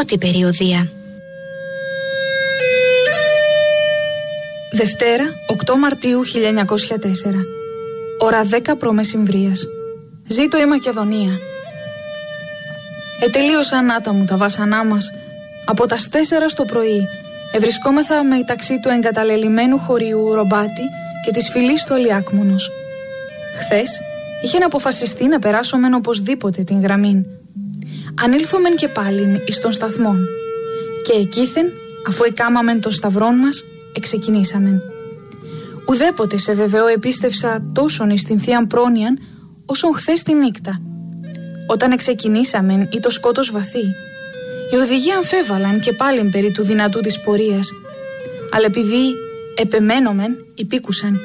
Πρώτη περιοδεία. Δευτέρα, 8 Μαρτίου 1904. Ώρα 10 π.Μ. Ζήτω η Μακεδονία. Ετελείωσαν άτα μου τα βάσανά μας. Από τα 4 το πρωί ευρισκόμεθα μεταξύ του εγκαταλελειμμένου χωριού Ρομπάτη και της φυλής του Αλιάκμονος. Χθες είχε αποφασιστεί να περάσομεν οπωσδήποτε την γραμμή. Ανήλθομεν και πάλιν εις των σταθμών. Και εκείθεν, αφού εκάμαμεν των σταυρών μας, εξεκινήσαμεν. Ουδέποτε σε βεβαιώ επίστευσα τόσον εις την Θείαν Πρόνοιαν όσον χθες τη νύκτα. Όταν εξεκινήσαμεν ή το σκότος βαθύ, οι οδηγοί αμφέβαλαν και πάλιν περί του δυνατού της πορείας, αλλά επειδή επεμένομεν υπήκουσαν.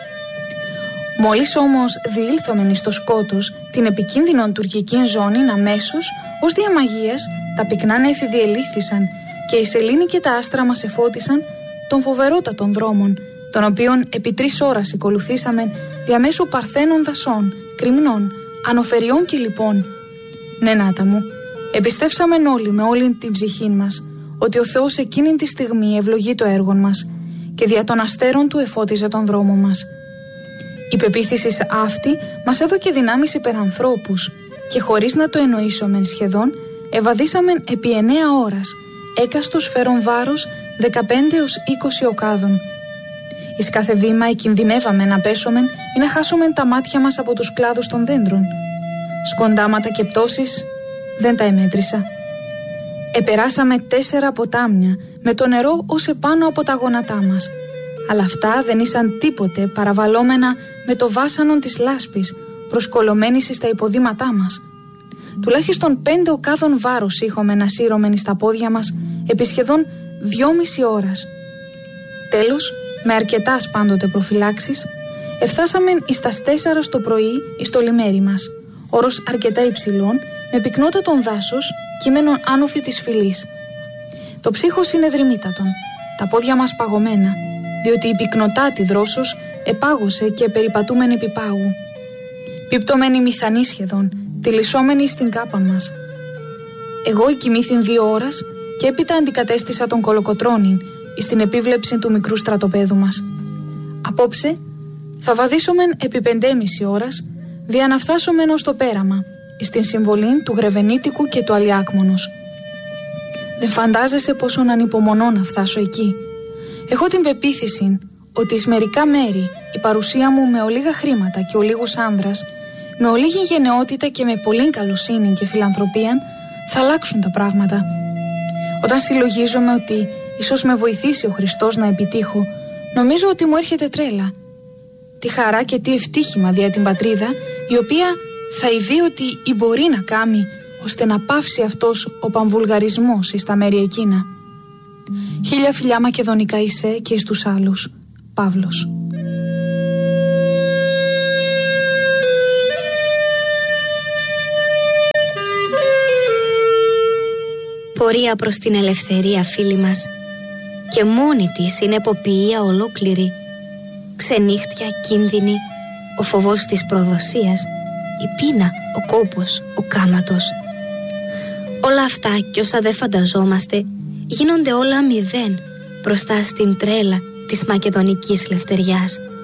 Μόλις όμως διήλθομεν εις το σκότος την επικίνδυνον τουρκικήν ζώνην αμέσως, ως δια μαγείας τα πυκνά νέφη διελήφθησαν και η σελήνη και τα άστρα μας εφώτισαν των φοβερότατων δρόμων, των οποίων επί 3 ώρες ακολουθήσαμεν διαμέσου παρθένων δασών, κρυμνών, ανοφεριών και λοιπόν. Ναι, νάτα μου, εμπιστεύσαμεν όλοι με όλη την ψυχή μας ότι ο Θεός εκείνη τη στιγμή ευλογεί το έργο μας και δια των αστέρων του εφώτιζε τον δρόμο μας. Η πεποίθηση αυτή μας έδωκε δυνάμεις υπερανθρώπους και χωρίς να το εννοήσομεν σχεδόν, ευαδίσαμεν επί 9 ώρας, έκαστος φέρον βάρος 15 έως 20 οκάδων. Εις κάθε βήμα εκινδυνεύαμε να πέσομεν ή να χάσομεν τα μάτια μας από τους κλάδους των δέντρων. Σκοντάματα και πτώσεις δεν τα εμέτρησα. Επεράσαμε 4 ποτάμια με το νερό ως επάνω από τα γόνατά μας, αλλά αυτά δεν ήσαν τίποτε παραβαλόμενα με το βάσανον της λάσπης προσκολωμένης στα υποδήματά μας. Τουλάχιστον 5 οκάδων βάρος είχαμε να σύρωμεν στα πόδια μας επί σχεδόν 2,5 ώρας. Τέλος, με αρκετάς πάντοτε προφυλάξεις, εφτάσαμεν εις τα 4 το πρωί εις το λιμέρι μας, όρος αρκετά υψηλών, με πυκνότατον δάσος, κείμενον άνωθη της φυλής. Το ψύχος είναι δρυμύτατον, τα πόδια μας παγωμένα, διότι η πυκνοτάτη δρόσος επάγωσε και περιπατούμεν επί πάγου. Πιπτωμένοι μηθανοί σχεδόν, τυλισσόμενοι στην κάπα μας. Εγώ εκοιμήθην 2 ώρες και έπειτα αντικατέστησα τον κολοκοτρώνην στην επίβλεψη του μικρού στρατοπέδου μας. Απόψε θα βαδίσομεν επί 5,5 ώρες, δια να φτάσομεν ως το πέραμα, στην συμβολή του Γρεβενίτικου και του Αλιάκμονος. Δεν φαντάζεσαι πόσον ανυπομονώ να φτάσω εκεί. Έχω την πεποίθηση ότι εις μερικά μέρη η παρουσία μου με ολίγα χρήματα και ολίγους άνδρας, με ολίγη γενναιότητα και με πολλή καλοσύνη και φιλανθρωπία θα αλλάξουν τα πράγματα. Όταν συλλογίζομαι ότι ίσως με βοηθήσει ο Χριστός να επιτύχω, νομίζω ότι μου έρχεται τρέλα. Τι χαρά και τι ευτύχημα δια την πατρίδα, η οποία θα ειδεί ότι μπορεί να κάνει ώστε να πάυσει αυτός ο παμβουλγαρισμός εις τα μέρη εκείνα. 1000 φιλιά μακεδονικά εισέ και εις τους άλλους. Παύλος. Πορεία προς την ελευθερία, φίλοι μας, και μόνη της είναι εποποιία ολόκληρη. Ξενύχτια, κίνδυνοι, ο φοβός της προδοσίας, η πείνα, ο κόπος, ο κάματος. Όλα αυτά και όσα δεν φανταζόμαστε γίνονται όλα μηδέν μπροστά στην τρέλα της μακεδονικής λευτεριάς.